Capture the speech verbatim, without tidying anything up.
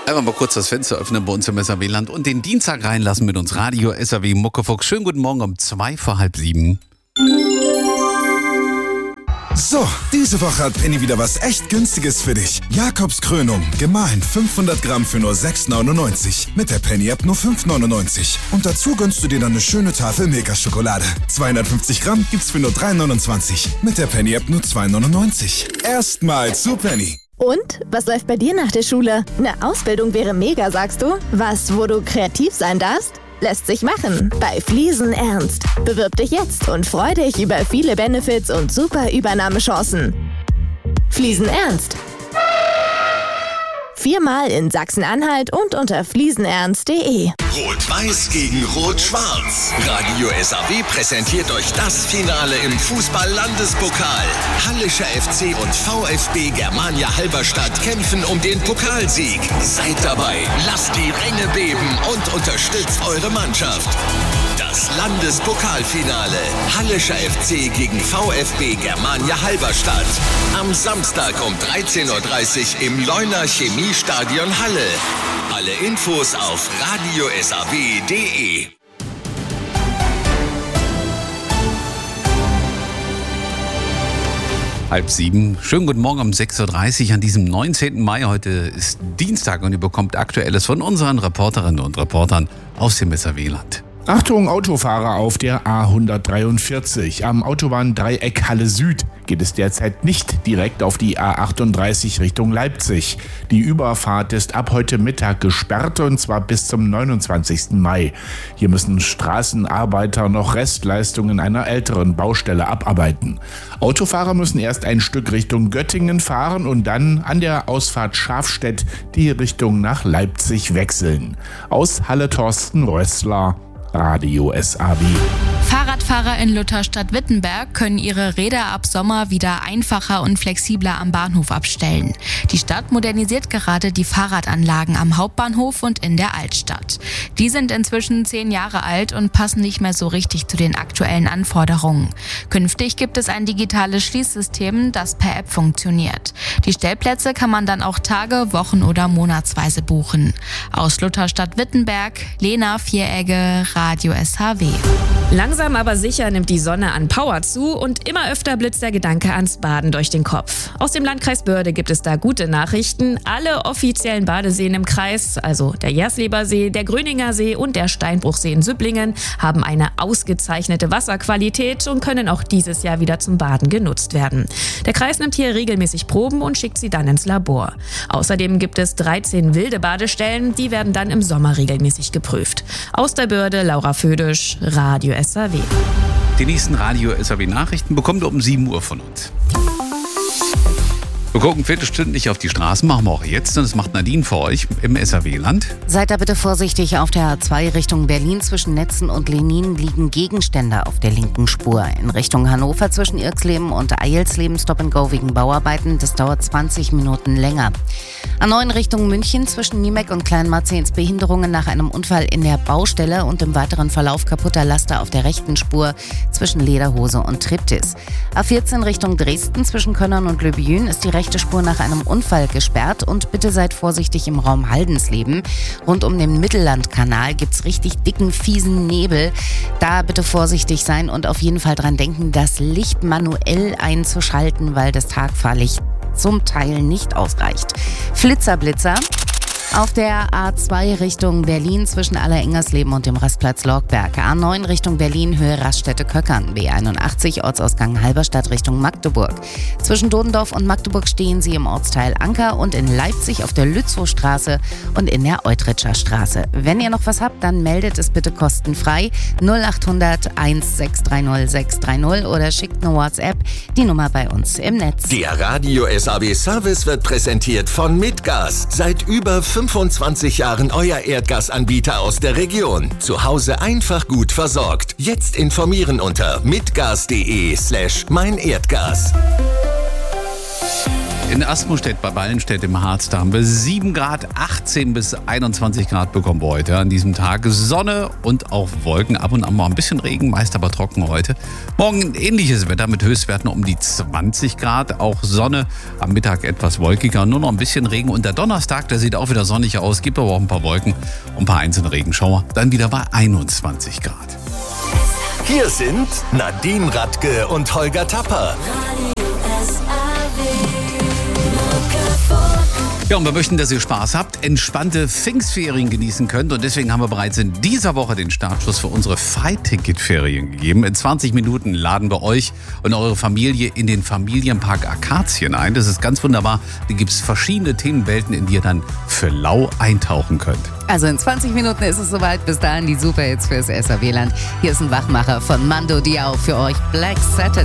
Einmal mal kurz das Fenster öffnen bei uns im S R W-Land und den Dienstag reinlassen mit uns Radio S R W Muckefuchs. Schönen guten Morgen um zwei vor halb sieben. So, diese Woche hat Penny wieder was echt Günstiges für dich. Jakobs Krönung, gemahlen fünfhundert Gramm für nur sechs neunundneunzig. Mit der Penny-App nur fünf neunundneunzig. Und dazu gönnst du dir dann eine schöne Tafel Milka-Schokolade. zweihundertfünfzig Gramm gibt's für nur drei neunundzwanzig. Mit der Penny-App nur zwei neunundneunzig. Erstmal zu Penny. Und? Was läuft bei dir nach der Schule? Eine Ausbildung wäre mega, sagst du? Was, wo du kreativ sein darfst? Lässt sich machen. Bei Fliesen Ernst. Bewirb dich jetzt und freu dich über viele Benefits und super Übernahmechancen. Fliesen Ernst. Viermal in Sachsen-Anhalt und unter fliesenernst punkt de. Rot-Weiß gegen Rot-Schwarz. Radio S R W präsentiert euch das Finale im Fußball-Landespokal. Hallischer F C und VfB Germania Halberstadt kämpfen um den Pokalsieg. Seid dabei, lasst die Ränge beben und unterstützt eure Mannschaft. Das Landespokalfinale. Hallischer F C gegen VfB Germania Halberstadt. Am Samstag um dreizehn Uhr dreißig im Leuner Chemiestadion Halle. Alle Infos auf radio s r w punkt de. Halb sieben. Schönen guten Morgen um sechs Uhr dreißig an diesem neunzehnten Mai. Heute ist Dienstag und ihr bekommt Aktuelles von unseren Reporterinnen und Reportern aus dem S R W-Land. Achtung, Autofahrer auf der A hundertdreiundvierzig. Am Autobahndreieck Halle Süd geht es derzeit nicht direkt auf die A achtunddreißig Richtung Leipzig. Die Überfahrt ist ab heute Mittag gesperrt und zwar bis zum neunundzwanzigsten Mai. Hier müssen Straßenarbeiter noch Restleistungen einer älteren Baustelle abarbeiten. Autofahrer müssen erst ein Stück Richtung Göttingen fahren und dann an der Ausfahrt Schafstedt die Richtung nach Leipzig wechseln. Aus Halle Thorsten Rössler, Radio S R W. Fahrradfahrer in Lutherstadt-Wittenberg können ihre Räder ab Sommer wieder einfacher und flexibler am Bahnhof abstellen. Die Stadt modernisiert gerade die Fahrradanlagen am Hauptbahnhof und in der Altstadt. Die sind inzwischen zehn Jahre alt und passen nicht mehr so richtig zu den aktuellen Anforderungen. Künftig gibt es ein digitales Schließsystem, das per App funktioniert. Die Stellplätze kann man dann auch Tage, Wochen oder monatsweise buchen. Aus Lutherstadt-Wittenberg, Lena Vieregge, Radio S H W. Langsam aber sicher nimmt die Sonne an Power zu und immer öfter blitzt der Gedanke ans Baden durch den Kopf. Aus dem Landkreis Börde gibt es da gute Nachrichten. Alle offiziellen Badeseen im Kreis, also der Jerslebersee, der Gröninger See und der Steinbruchsee in Süpplingen, haben eine ausgezeichnete Wasserqualität und können auch dieses Jahr wieder zum Baden genutzt werden. Der Kreis nimmt hier regelmäßig Proben und schickt sie dann ins Labor. Außerdem gibt es dreizehn wilde Badestellen, die werden dann im Sommer regelmäßig geprüft. Aus der Börde, Laura Födisch, Radio S R W. Die nächsten Radio S R W Nachrichten bekommt ihr um sieben Uhr von uns. Wir gucken viertelstündlich auf die Straßen, machen wir auch jetzt und das macht Nadine für euch im S R W-Land. Seid da bitte vorsichtig, auf der A zwei Richtung Berlin zwischen Netzen und Lenin liegen Gegenstände auf der linken Spur. In Richtung Hannover zwischen Irxleben und Eilsleben Stop and Go wegen Bauarbeiten, das dauert zwanzig Minuten länger. A neun Richtung München zwischen Niemek und Kleinmarzehns Behinderungen nach einem Unfall in der Baustelle und im weiteren Verlauf kaputter Laster auf der rechten Spur zwischen Lederhose und Triptis. A vierzehn Richtung Dresden zwischen Könnern und Löbjün ist die rechte Spur nach einem Unfall gesperrt und bitte seid vorsichtig im Raum Haldensleben. Rund um den Mittellandkanal gibt's richtig dicken, fiesen Nebel. Da bitte vorsichtig sein und auf jeden Fall dran denken, das Licht manuell einzuschalten, weil das Tagfahrlicht zum Teil nicht ausreicht. Flitzerblitzer. Auf der A zwei Richtung Berlin zwischen Allerengersleben und dem Rastplatz Lorgberg. A neun Richtung Berlin, Höhe Raststätte-Köckern. B einundachtzig, Ortsausgang Halberstadt Richtung Magdeburg. Zwischen Dodendorf und Magdeburg stehen sie im Ortsteil Anker und in Leipzig auf der Lützowstraße und in der Eutritscher Straße. Wenn ihr noch was habt, dann meldet es bitte kostenfrei null achthundert eins sechs drei null sechs drei null oder schickt eine WhatsApp, die Nummer bei uns im Netz. Der Radio S R W Service wird präsentiert von Mitgas. Seit über fünfundzwanzig Jahren euer Erdgasanbieter aus der Region. Zu Hause einfach gut versorgt. Jetzt informieren unter mitgas punkt de slash mein Erdgas. In Asmustedt bei Ballenstedt im Harz, da haben wir sieben Grad, achtzehn bis einundzwanzig Grad bekommen wir heute an diesem Tag. Sonne und auch Wolken, ab und an mal ein bisschen Regen, meist aber trocken heute. Morgen ein ähnliches Wetter mit Höchstwerten um die zwanzig Grad, auch Sonne, am Mittag etwas wolkiger, nur noch ein bisschen Regen. Und der Donnerstag, der sieht auch wieder sonnig aus, gibt aber auch ein paar Wolken und ein paar einzelne Regenschauer, dann wieder bei einundzwanzig Grad. Hier sind Nadine Radke und Holger Tapper. Ja, und wir möchten, dass ihr Spaß habt, entspannte Pfingstferien genießen könnt. Und deswegen haben wir bereits in dieser Woche den Startschuss für unsere Fight-Ticket-Ferien gegeben. In zwanzig Minuten laden wir euch und eure Familie in den Familienpark Akazien ein. Das ist ganz wunderbar. Da gibt es verschiedene Themenwelten, in die ihr dann für lau eintauchen könnt. Also in zwanzig Minuten ist es soweit. Bis dahin die Superhits fürs S A W-Land. Hier ist ein Wachmacher von Mando Diao für euch, Black Saturday.